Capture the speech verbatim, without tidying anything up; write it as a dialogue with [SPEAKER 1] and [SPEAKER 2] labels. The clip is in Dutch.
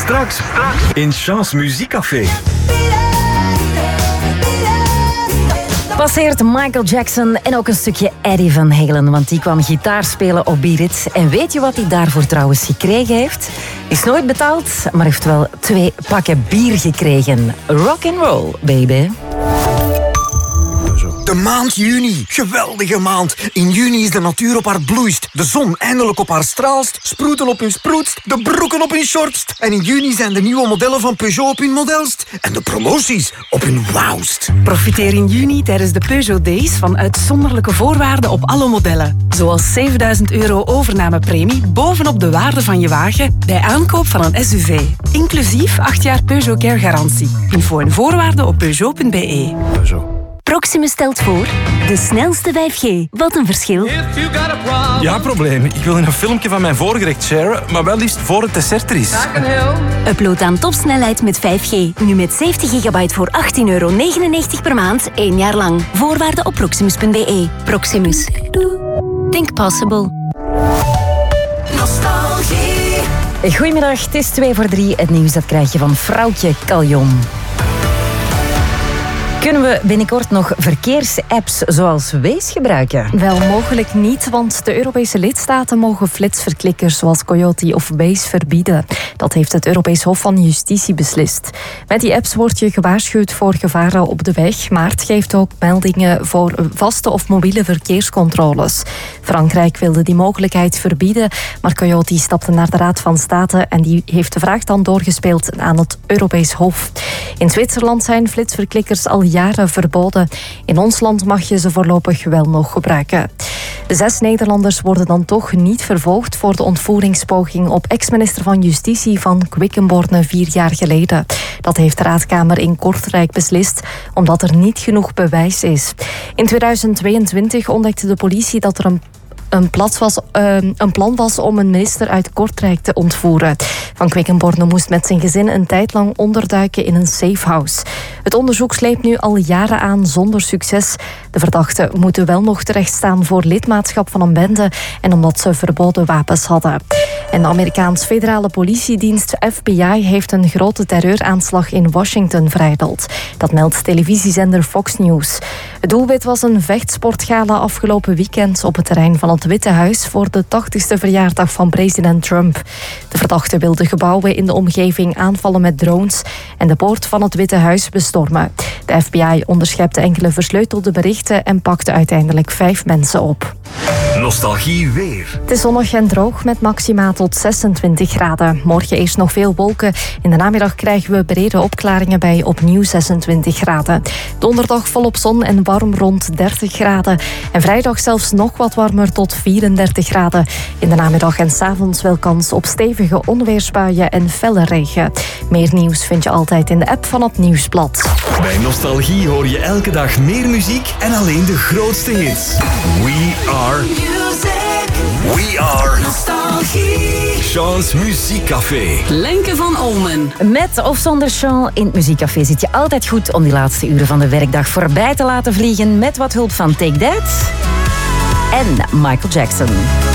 [SPEAKER 1] Straks in Chance Muziekcafé.
[SPEAKER 2] Passeert Michael Jackson en ook een stukje Eddie Van Halen, want die kwam gitaar spelen op Biarritz. En weet je wat hij daarvoor trouwens gekregen heeft? Is nooit betaald, maar heeft wel twee pakken bier gekregen. Rock and roll, baby.
[SPEAKER 3] De maand juni. Geweldige maand. In juni is de natuur op haar bloeist. De zon eindelijk op haar straalst. Sproeten op hun sproetst. De broeken op hun shortst. En in juni zijn de nieuwe modellen van Peugeot op hun modelst. En de promoties op hun wauwst.
[SPEAKER 4] Profiteer in juni tijdens de Peugeot Days van uitzonderlijke voorwaarden op alle modellen. Zoals zevenduizend euro overnamepremie bovenop de waarde van je wagen bij aankoop van een S U V. Inclusief acht jaar Peugeot Care garantie. Info en voorwaarden op peugeot punt b e.
[SPEAKER 3] Peugeot.
[SPEAKER 5] Proximus stelt voor de snelste vijf G. Wat een verschil.
[SPEAKER 6] Ja, probleem. Ik wil een filmpje van mijn voorgerecht sharen, maar wel liefst voor het dessert er is.
[SPEAKER 5] Upload aan topsnelheid met vijf G. Nu met zeventig gigabyte voor achttien euro negenennegentig per maand, één jaar lang. Voorwaarden op proximus punt b e. Proximus. Think possible.
[SPEAKER 2] Nostalgie. Goedemiddag, het is twee voor drie. Het nieuws dat krijg je van Vrouwtje Caljon. Kunnen we binnenkort nog verkeersapps zoals Waze gebruiken?
[SPEAKER 7] Wel, mogelijk niet, want de Europese lidstaten mogen flitsverklikkers zoals Coyote of Waze verbieden. Dat heeft het Europees Hof van Justitie beslist. Met die apps word je gewaarschuwd voor gevaren op de weg, maar het geeft ook meldingen voor vaste of mobiele verkeerscontroles. Frankrijk wilde die mogelijkheid verbieden, maar Coyote stapte naar de Raad van State en die heeft de vraag dan doorgespeeld aan het Europees Hof. In Zwitserland zijn flitsverklikkers al jaren verboden. In ons land mag je ze voorlopig wel nog gebruiken. De zes Nederlanders worden dan toch niet vervolgd voor de ontvoeringspoging op ex-minister van Justitie van Quickenborne vier jaar geleden. Dat heeft de Raadkamer in Kortrijk beslist, omdat er niet genoeg bewijs is. In tweeduizend tweeëntwintig ontdekte de politie dat er een Een, plat was, uh, een plan was om een minister uit Kortrijk te ontvoeren. Van Quickenborne moest met zijn gezin een tijd lang onderduiken in een safehouse. Het onderzoek sleept nu al jaren aan zonder succes. De verdachten moeten wel nog terechtstaan voor lidmaatschap van een bende en omdat ze verboden wapens hadden. En de Amerikaanse federale politiedienst F B I heeft een grote terreuraanslag in Washington verijdeld. Dat meldt televisiezender Fox News. Het doelwit was een vechtsportgala afgelopen weekend op het terrein van het Witte Huis voor de tachtigste verjaardag van president Trump. De verdachten wilden gebouwen in de omgeving aanvallen met drones en de poort van het Witte Huis bestormen. De F B I onderschepte enkele versleutelde berichten en pakte uiteindelijk vijf mensen op.
[SPEAKER 1] Nostalgie weer.
[SPEAKER 7] Het is zonnig en droog met maxima tot zesentwintig graden. Morgen eerst nog veel wolken. In de namiddag krijgen we brede opklaringen bij opnieuw zesentwintig graden. Donderdag volop zon en warm rond dertig graden. En vrijdag zelfs nog wat warmer tot vierendertig graden. In de namiddag en 's avonds wel kans op stevige onweersbuien en felle regen. Meer nieuws vind je altijd in de app van het Nieuwsblad.
[SPEAKER 1] Bij Nostalgie hoor je elke dag meer muziek en alleen de grootste hits. We are music. We are Nostalgie. Chance Muziekcafé.
[SPEAKER 4] Lenke van Olmen.
[SPEAKER 2] Met of zonder Sean in het Muziekcafé zit je altijd goed om die laatste uren van de werkdag voorbij te laten vliegen met wat hulp van Take That en Michael Jackson.